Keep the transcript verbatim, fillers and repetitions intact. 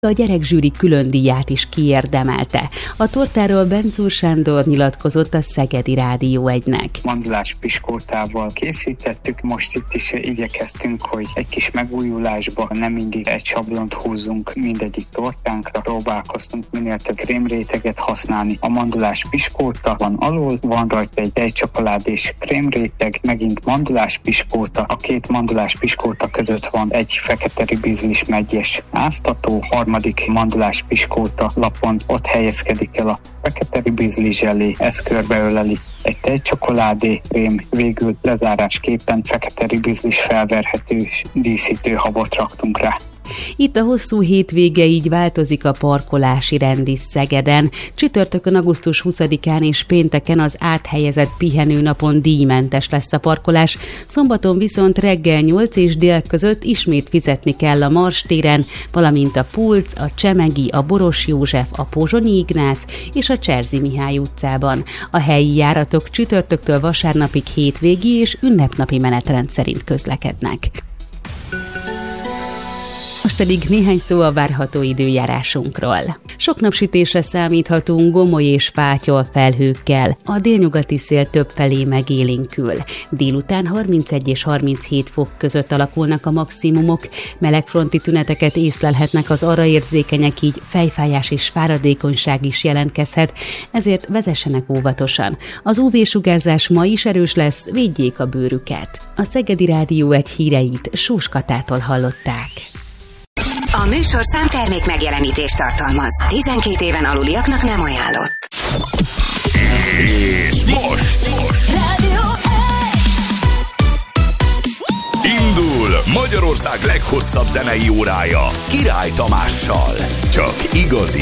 A gyerekzsűri külön díját is kiérdemelte. A tortáról Bencúr Sándor nyilatkozott a Szegedi Rádió egynek. Mandulás piskótával készítettük, most itt is igyekeztünk, hogy egy kis megújulásba nem mindig egy sablont húzzunk mindegyik tortánkra, próbálkoztunk minél több krémréteget használni. A mandulás piskóta van alul, van rajta egy tejcsokoládés krémréteg, megint mandulás piskóta, a két mandulás piskóta között van egy fekete ribizlis meggyes áztató, harmadik mandulás piskóta lapon ott helyezkedik el a fekete ribizli zselé, ez körbeöleli egy tejcsokoládé krém, végül lezárásképpen fekete ribizlis felverhető díszítő habot raktunk rá. Itt a hosszú hétvége, így változik a parkolási rend is Szegeden. Csütörtökön augusztus huszadikán és pénteken az áthelyezett pihenőnapon díjmentes lesz a parkolás, szombaton viszont reggel nyolc és dél között ismét fizetni kell a Mars téren, valamint a Pulc, a Csemegi, a Boros József, a Pozsonyi Ignác és a Cserzi Mihály utcában. A helyi járatok csütörtöktől vasárnapig hétvégi és ünnepnapi menetrend szerint közlekednek. Most pedig néhány szó a várható időjárásunkról. Sok napsütésre számíthatunk Gomoly és Fátyol felhőkkel. A délnyugati szél többfelé megélénkül. Délután harmincegy és harminchét fok között alakulnak a maximumok. Melegfronti tüneteket észlelhetnek az arra érzékenyek, így fejfájás és fáradékonyság is jelentkezhet, ezért vezessenek óvatosan. Az ú vé-sugárzás ma is erős lesz, védjék a bőrüket. A Szegedi Rádió egy híreit Sós Katától hallották. A műsorszám termék megjelenítést tartalmaz. tizenkét éven aluliaknak nem ajánlott. És most, most. Rádió indul Magyarország leghosszabb zenei órája Király Tamással. Csak igazi